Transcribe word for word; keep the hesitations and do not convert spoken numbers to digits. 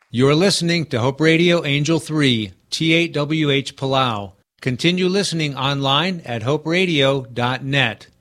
You're listening to Hope Radio Angel three, T eight W H Palau. Continue listening online at hope radio dot net.